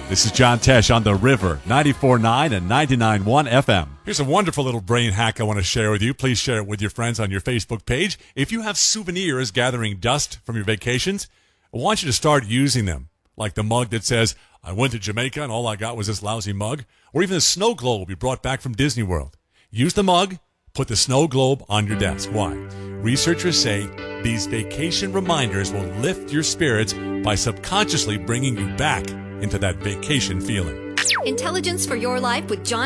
This is John Tesh on The River, 94.9 and 99.1 FM. Here's a wonderful little brain hack I want to share with you. Please share it with your friends on your Facebook page. If you have souvenirs gathering dust from your vacations, I want you to start using them. Like the mug that says, I went to Jamaica and all I got was this lousy mug. Or even the snow globe you brought back from Disney World. Use the mug, put the snow globe on your desk. Why? Researchers say these vacation reminders will lift your spirits by subconsciously bringing you back into that vacation feeling. Intelligence for your life with John